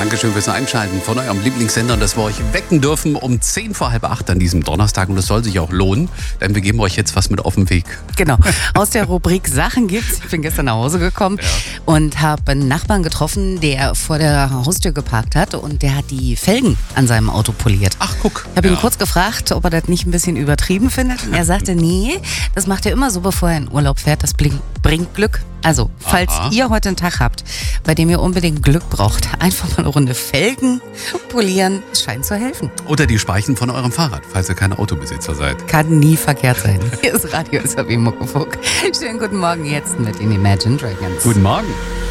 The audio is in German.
Dankeschön fürs Einschalten von eurem Lieblingssender, dass wir euch wecken dürfen um 7:45 an diesem Donnerstag. Und das soll sich auch lohnen, denn wir geben euch jetzt was mit auf den Weg. Genau, aus der Rubrik Sachen gibt's. Ich bin gestern nach Hause gekommen und habe einen Nachbarn getroffen, der vor der Haustür geparkt hat und der hat die Felgen an seinem Auto poliert. Ach, guck. Ich habe ihn kurz gefragt, ob er das nicht ein bisschen übertrieben findet. Und er sagte, nee, das macht er immer so, bevor er in Urlaub fährt. Das bringt Glück. Also, falls ihr heute einen Tag habt, bei dem ihr unbedingt Glück braucht, einfach mal eine Runde Felgen polieren, es scheint zu helfen. Oder die Speichen von eurem Fahrrad, falls ihr keine Autobesitzer seid. Kann nie verkehrt sein. Hier ist Radio SAW Muckefuck. Schönen guten Morgen jetzt mit den Imagine Dragons. Guten Morgen.